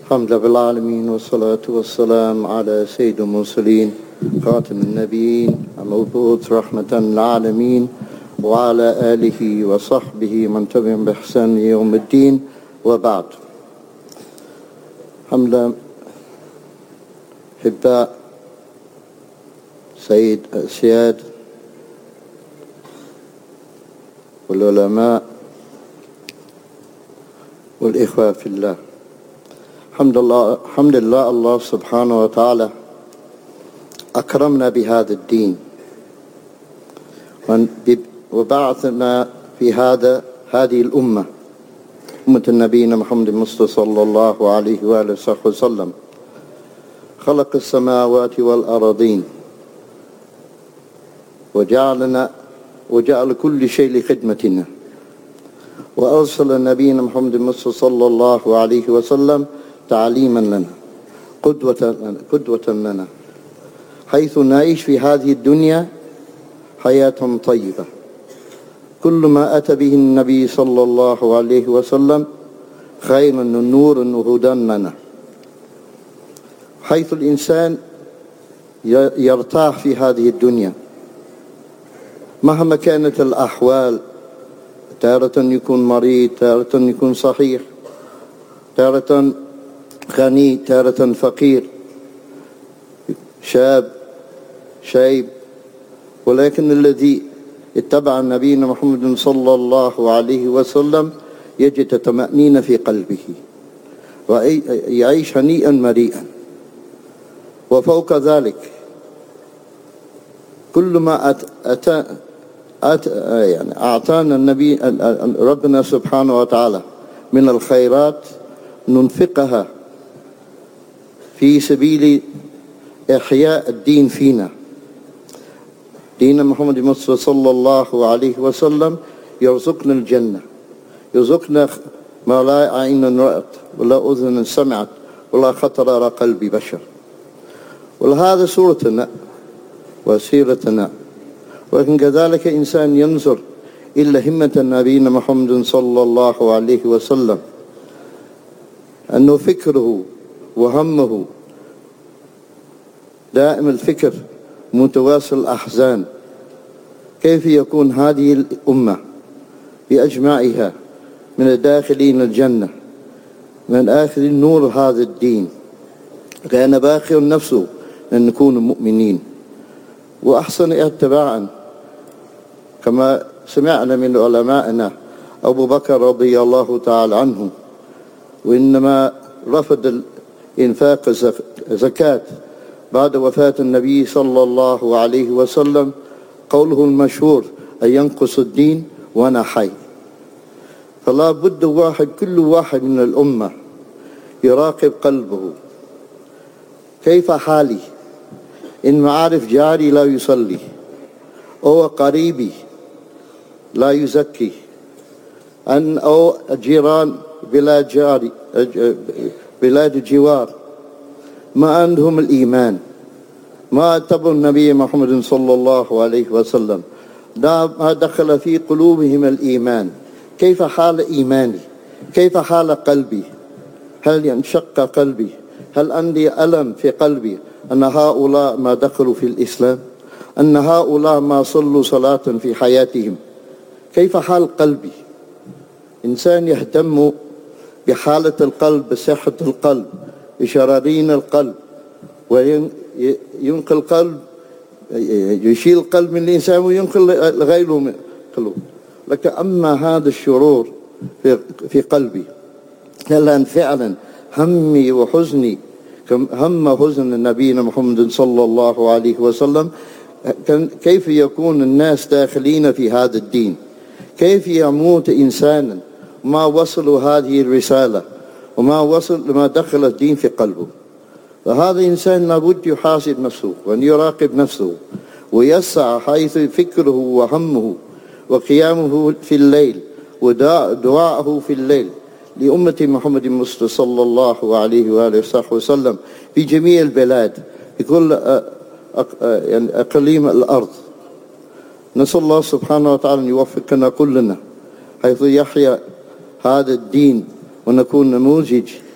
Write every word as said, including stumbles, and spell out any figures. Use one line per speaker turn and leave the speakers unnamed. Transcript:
الحمد لله بالعالمين، والصلاة والسلام على سيد المرسلين خاتم النبيين المبعوث رحمة للعالمين، وعلى آله وصحبه من تبعهم بإحسان يوم الدين، وبعد. الحمد لله أحباء سيد السياد والعلماء والإخوة في الله، الحمد لله الحمد لله الله سبحانه وتعالى أكرمنا بهذا الدين وبعثنا في هذا هذه الأمة، أمة النبينا محمد المصطفى صلى الله عليه وآله وصحبه وسلم. خلق السماوات والأراضين وجعلنا وجعل كل شيء لخدمتنا، وأرسل نبينا محمد المصطفى صلى الله عليه وسلم تعليما لنا، قدوة قدوة لنا، حيث نعيش في هذه الدنيا حياة طيبة. كل ما أتى به النبي صلى الله عليه وسلم خير نور وهدى لنا، حيث الإنسان يرتاح في هذه الدنيا مهما كانت الأحوال، تارة يكون مريض، تارة يكون صحيح، تارة غني، تارة فقير، شاب شيب، ولكن الذي اتبع نبينا محمد صلى الله عليه وسلم يجد طمأنينة في قلبه ويعيش هنيئا مريئا. وفوق ذلك كل ما أتى أتى يعني أعطانا النبي ربنا سبحانه وتعالى من الخيرات ننفقها في سبيل إحياء الدين فينا. دين محمد المصطفى صلى الله عليه وسلم يرزقنا الجنة، يرزقنا ما لا عين رأت ولا أذن سمعت ولا خطر على قلب بشر. ولهذا سورتنا وسيرتنا، ولكن كذلك إنسان ينظر إلى همة نبينا محمد صلى الله عليه وسلم، أنه فكره وهمه دائم الفكر متواصل الأحزان، كيف يكون هذه الأمة بأجمعها من الداخلين الجنة، من آخر نور هذا الدين، كان باخر نفسه أن نكون مؤمنين وأحسن اتباعا. كما سمعنا من علمائنا أبو بكر رضي الله تعالى عنه، وإنما رفض إنفاق زكاة بعد وفاة النبي صلى الله عليه وسلم قوله المشهور أن ينقص الدين وأنا حي. فلا بد واحد كل واحد من الأمة يراقب قلبه، كيف حالي؟ إن معارف جاري لا يصلي، أو قريبي لا يزكي، أن أو جيران بلاد جاري بلاد جوار ما عندهم الإيمان، ما اتبعوا النبي محمد صلى الله عليه وسلم، ما دخل في قلوبهم الإيمان. كيف حال إيماني؟ كيف حال قلبي؟ هل ينشق قلبي؟ هل عندي ألم في قلبي أن هؤلاء ما دخلوا في الإسلام، أن هؤلاء ما صلوا صلاة في حياتهم؟ كيف حال قلبي؟ إنسان يهتم بحالة القلب، بصحة القلب، بشرايين القلب، وينقل القلب، يشيل القلب من الإنسان وينقل لغيره من قلوب. لكن أما هذا الشرور في, في قلبي، هل فعلا همي وحزني هم حزن نبينا محمد صلى الله عليه وسلم؟ كيف يكون الناس داخلين في هذا الدين؟ كيف يموت إنسانا ما وصلوا هذه الرسالة وما وصل لما دخل الدين في قلبه؟ فهذا إنسان لابد يحاسب نفسه وأن يراقب نفسه ويسعى حيث فكره وهمه وقيامه في الليل ودعاءه في الليل لأمة محمد المصطفى صلى الله عليه وآله وصحبه وسلم في جميع البلاد، في كل أقاليم الأرض. نسأل الله سبحانه وتعالى أن يوفقنا كلنا حيث يحيى هذا الدين ونكون نموذج